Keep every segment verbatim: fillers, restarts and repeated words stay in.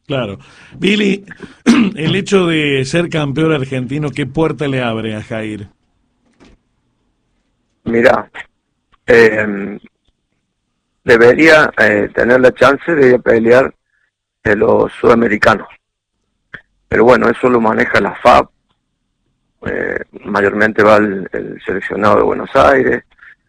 Claro. Billy, el hecho de ser campeón argentino, ¿qué puerta le abre a Jair? Mirá, eh, debería eh, tener la chance de pelear de los sudamericanos. Pero bueno, eso lo maneja la F A B, eh, mayormente va el, el seleccionado de Buenos Aires,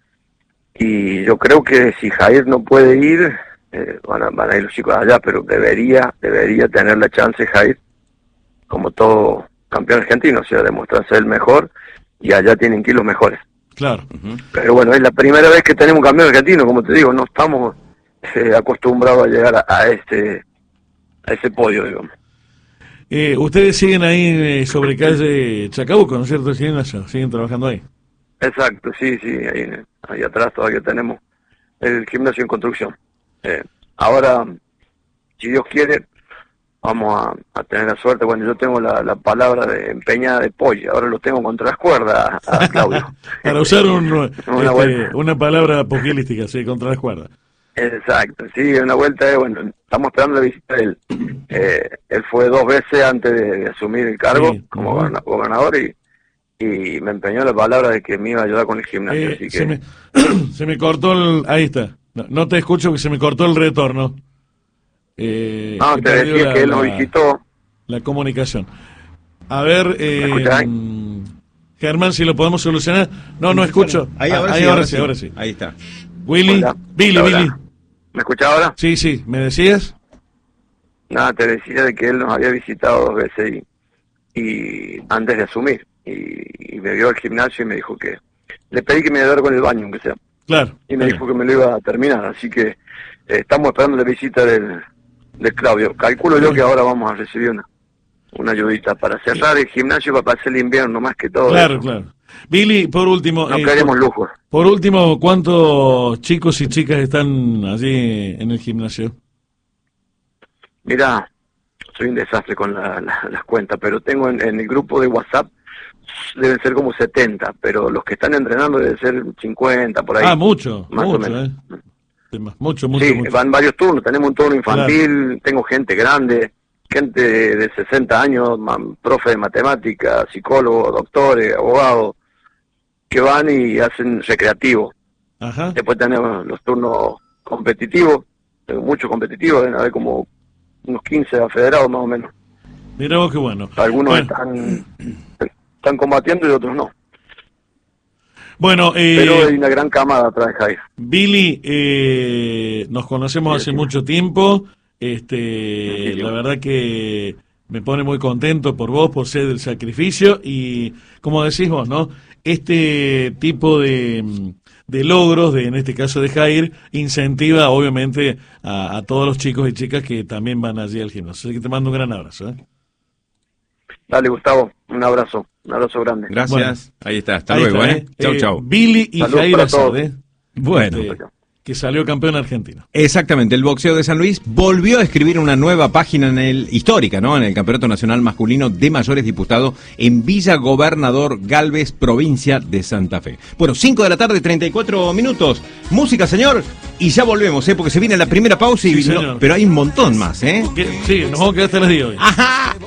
y yo creo que si Jair no puede ir, eh, van, a, van a ir los chicos allá, pero debería debería tener la chance Jair, como todo campeón argentino, o sea, demostrarse el mejor, y allá tienen que ir los mejores. Claro. Uh-huh. Pero bueno, es la primera vez que tenemos un campeón argentino, como te digo, no estamos eh, acostumbrados a llegar a, a este a ese podio, digamos. Eh, ustedes siguen ahí eh, sobre calle Chacabuco, ¿no es cierto? ¿Siguen, siguen trabajando ahí? Exacto, sí, sí, ahí, ahí atrás todavía tenemos el gimnasio en construcción. Eh, ahora, si Dios quiere, vamos a, a tener la suerte. Bueno, yo tengo la, la palabra de empeñada de pollo, ahora lo tengo contra las cuerdas a, a Claudio. Para usar un, una, este, una palabra pugilística, sí, contra las cuerdas. Exacto, sí, una vuelta de, bueno, estamos esperando la visita de él. Eh, él fue dos veces antes de, de asumir el cargo sí, como uh-huh. gobernador y, y me empeñó la palabra de que me iba a ayudar con el gimnasio. Eh, así que... se, me, se me cortó el... Ahí está. No, no te escucho que se me cortó el retorno. Eh, no, te decía la, que él nos visitó. La comunicación. A ver, eh, Germán, si lo podemos solucionar. No, no escucho. Ahí ahora, ahí, sí, ahora, ahora sí, ahora sí. Ahí está. Willy, hola, Billy, hola. Billy. ¿Me escuchás ahora? Sí, sí. ¿Me decías? Nada, te decía de que él nos había visitado dos veces y, y antes de asumir. Y, y me vio al gimnasio y me dijo que... Le pedí que me ayudara con el baño, aunque sea. Claro. Y me dijo que me lo iba a terminar, así que eh, estamos esperando la visita del, del Claudio. Calculo yo que ahora vamos a recibir una, una ayudita para cerrar el gimnasio para pasar el invierno más que todo. Claro, eso. claro. Billy, por último... No eh, queremos lujos. Por último, ¿cuántos chicos y chicas están allí en el gimnasio? Mira, soy un desastre con la, la, las cuentas, pero tengo en, en el grupo de WhatsApp deben ser como setenta, pero los que están entrenando deben ser cincuenta, por ahí. Ah, mucho, más mucho, o menos. Eh. Mucho, mucho, sí, mucho. van varios turnos, tenemos un turno infantil, claro. Tengo gente grande, gente de, de sesenta años, man, profe de matemáticas, psicólogos, doctores, abogados, que van y hacen recreativo. Ajá. Después tenemos los turnos competitivos, tengo muchos competitivos, deben haber como unos quince federados más o menos. Mira vos qué bueno. Algunos bueno. están están combatiendo y otros no. Bueno, eh, pero hay una gran camada atrás de Jair. Billy, eh, nos conocemos sí, hace sí. mucho tiempo. Este, sí, sí. La verdad que me pone muy contento por vos, por ser del sacrificio y, como decís vos, ¿no? Este tipo de, de logros, de en este caso de Jair, incentiva obviamente a, a todos los chicos y chicas que también van allí al gimnasio. Así que te mando un gran abrazo, ¿eh? Dale, Gustavo, un abrazo, un abrazo grande. Gracias. Bueno, ahí está, hasta ahí luego, está, ¿eh? Chau, eh, chau. Billy y Saludos Jair para Azad, todos. ¿eh? Bueno. Este, que salió campeón argentino. Exactamente, el boxeo de San Luis volvió a escribir una nueva página en el histórica, ¿no? En el Campeonato Nacional Masculino de Mayores Disputado en Villa Gobernador Galvez, provincia de Santa Fe. Bueno, cinco de la tarde, treinta y cuatro minutos. Música, señor, y ya volvemos, ¿eh? Porque se viene la primera pausa, y sí, no, pero hay un montón más, ¿eh? Sí, nos vamos a quedar hasta las diez hoy. ¡Ajá!